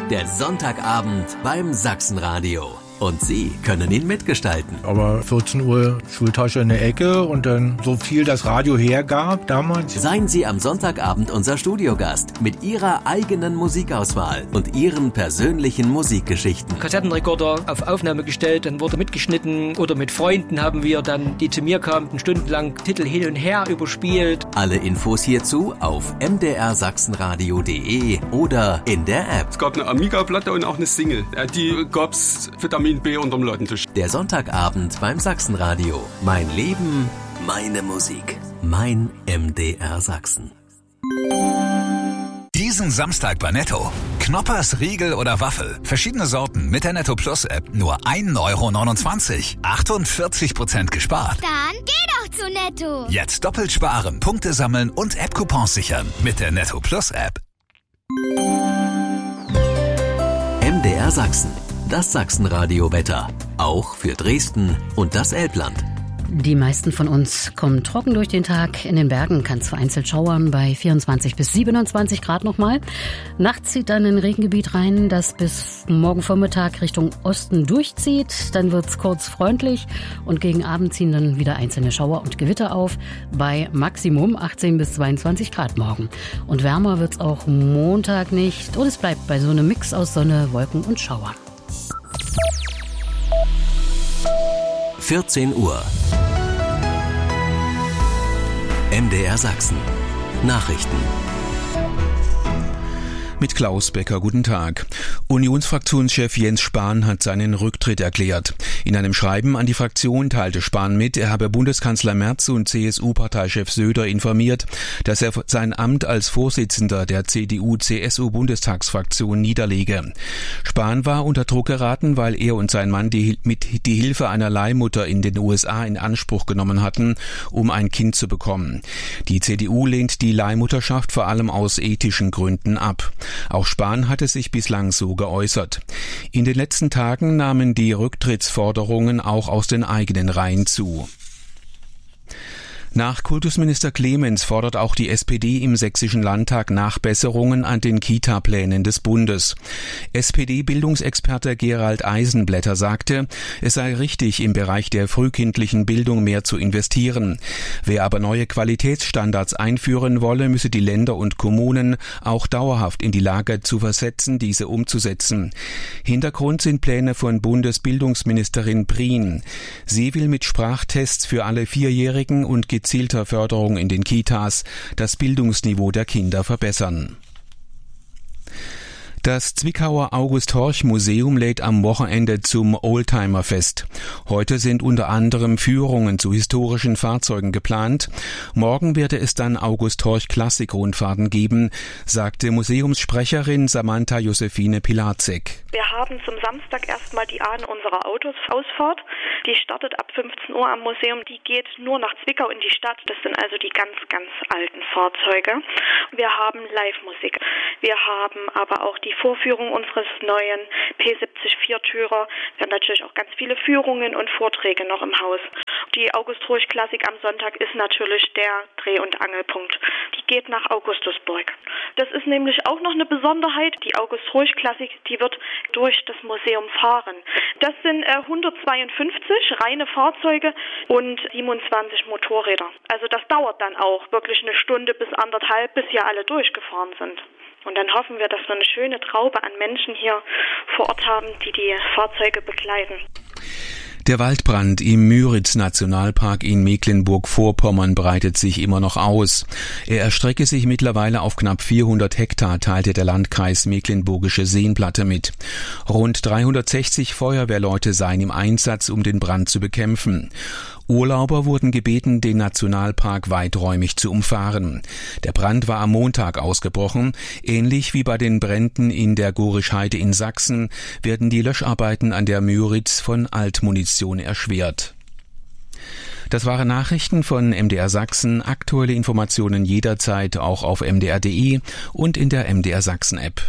Der Sonntagabend beim Sachsenradio. Und Sie können ihn mitgestalten. Aber 14 Uhr Schultasche in der Ecke und dann so viel das Radio hergab damals. Seien Sie am Sonntagabend unser Studiogast mit Ihrer eigenen Musikauswahl und Ihren persönlichen Musikgeschichten. Kassettenrekorder auf Aufnahme gestellt, dann wurde mitgeschnitten oder mit Freunden haben wir dann, die zu mir kamen, stundenlang Titel hin und her überspielt. Alle Infos hierzu auf mdrsachsenradio.de oder in der App. Es gab eine Amiga-Platte und auch eine Single. Die gab's Vitamin B unterm Ladentisch. Der Sonntagabend beim Sachsenradio. Mein Leben, meine Musik. Mein MDR Sachsen. Diesen Samstag bei Netto. Knoppers, Riegel oder Waffel. Verschiedene Sorten mit der Netto Plus App. Nur 1,29 €. 48% gespart. Dann geh doch zu Netto. Jetzt doppelt sparen, Punkte sammeln und App-Coupons sichern. Mit der Netto Plus App. MDR Sachsen. Das Sachsenradio-Wetter. Auch für Dresden und das Elbland. Die meisten von uns kommen trocken durch den Tag. In den Bergen kann es vereinzelt schauern bei 24 bis 27 Grad nochmal. Nachts zieht dann ein Regengebiet rein, das bis morgen Vormittag Richtung Osten durchzieht. Dann wird es kurz freundlich und gegen Abend ziehen dann wieder einzelne Schauer und Gewitter auf bei Maximum 18 bis 22 Grad morgen. Und wärmer wird es auch Montag nicht und es bleibt bei so einem Mix aus Sonne, Wolken und Schauern. 14 Uhr. MDR Sachsen. Nachrichten. Mit Klaus Becker, guten Tag. Unionsfraktionschef Jens Spahn hat seinen Rücktritt erklärt. In einem Schreiben an die Fraktion teilte Spahn mit, er habe Bundeskanzler Merz und CSU-Parteichef Söder informiert, dass er sein Amt als Vorsitzender der CDU-CSU-Bundestagsfraktion niederlege. Spahn war unter Druck geraten, weil er und sein Mann die Hilfe einer Leihmutter in den USA in Anspruch genommen hatten, um ein Kind zu bekommen. Die CDU lehnt die Leihmutterschaft vor allem aus ethischen Gründen ab. Auch Spahn hatte sich bislang so geäußert. In den letzten Tagen nahmen die Rücktrittsforderungen auch aus den eigenen Reihen zu. Nach Kultusminister Clemens fordert auch die SPD im Sächsischen Landtag Nachbesserungen an den Kita-Plänen des Bundes. SPD-Bildungsexperte Gerald Eisenblätter sagte, es sei richtig, im Bereich der frühkindlichen Bildung mehr zu investieren. Wer aber neue Qualitätsstandards einführen wolle, müsse die Länder und Kommunen auch dauerhaft in die Lage zu versetzen, diese umzusetzen. Hintergrund sind Pläne von Bundesbildungsministerin Prien. Sie will mit Sprachtests für alle Vierjährigen und gezielter Förderung in den Kitas das Bildungsniveau der Kinder verbessern. Das Zwickauer August-Horch-Museum lädt am Wochenende zum Oldtimer-Fest. Heute sind unter anderem Führungen zu historischen Fahrzeugen geplant. Morgen werde es dann August-Horch-Klassik-Rundfahrten geben, sagte Museumssprecherin Samantha Josephine Pilatzek. Wir haben zum Samstag erstmal die Ahn unserer Autos-Ausfahrt. Die startet ab 15 Uhr am Museum. Die geht nur nach Zwickau in die Stadt. Das sind also die ganz, ganz alten Fahrzeuge. Wir haben Live-Musik. Wir haben aber auch die Vorführung unseres neuen P70 Viertürer. Wir haben natürlich auch ganz viele Führungen und Vorträge noch im Haus. Die August-Horch-Klassik am Sonntag ist natürlich der Dreh- und Angelpunkt. Die geht nach Augustusburg. Das ist nämlich auch noch eine Besonderheit. Die August-Horch-Klassik, die wird durch das Museum fahren. Das sind 152 reine Fahrzeuge und 27 Motorräder. Also das dauert dann auch wirklich eine Stunde bis anderthalb, bis hier alle durchgefahren sind. Und dann hoffen wir, dass wir eine schöne Traube an Menschen hier vor Ort haben, die die Fahrzeuge begleiten. Der Waldbrand im Müritz-Nationalpark in Mecklenburg-Vorpommern breitet sich immer noch aus. Er erstrecke sich mittlerweile auf knapp 400 Hektar, teilte der Landkreis Mecklenburgische Seenplatte mit. Rund 360 Feuerwehrleute seien im Einsatz, um den Brand zu bekämpfen. Urlauber wurden gebeten, den Nationalpark weiträumig zu umfahren. Der Brand war am Montag ausgebrochen. Ähnlich wie bei den Bränden in der Gorischheide in Sachsen werden die Löscharbeiten an der Müritz von Altmunition erschwert. Das waren Nachrichten von MDR Sachsen. Aktuelle Informationen jederzeit auch auf mdr.de und in der MDR Sachsen App.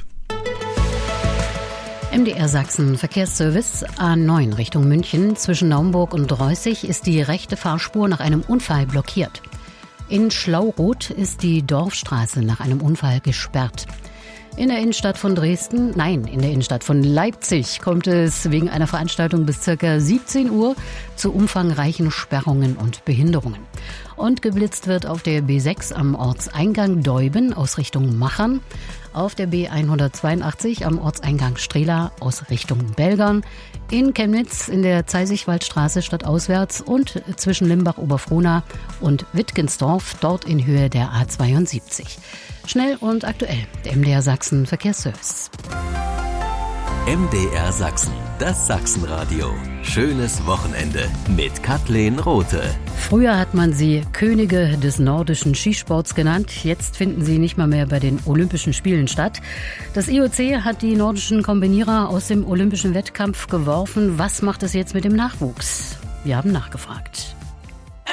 MDR Sachsen Verkehrsservice A9 Richtung München. Zwischen Naumburg und Reußig ist die rechte Fahrspur nach einem Unfall blockiert. In Schlauroth ist die Dorfstraße nach einem Unfall gesperrt. In der Innenstadt von Dresden, nein, in der Innenstadt von Leipzig kommt es wegen einer Veranstaltung bis ca. 17 Uhr zu umfangreichen Sperrungen und Behinderungen. Und geblitzt wird auf der B6 am Ortseingang Deuben aus Richtung Machern, auf der B182 am Ortseingang Strehla aus Richtung Belgern, in Chemnitz in der Zeisigwaldstraße stadtauswärts und zwischen Limbach-Oberfrohna und Wittgensdorf, dort in Höhe der A72. Schnell und aktuell, der MDR Sachsen Verkehrsservice. MDR Sachsen, das Sachsenradio. Schönes Wochenende mit Kathleen Rothe. Früher hat man sie Könige des nordischen Skisports genannt. Jetzt finden sie nicht mal mehr bei den Olympischen Spielen statt. Das IOC hat die nordischen Kombinierer aus dem olympischen Wettkampf geworfen. Was macht es jetzt mit dem Nachwuchs? Wir haben nachgefragt.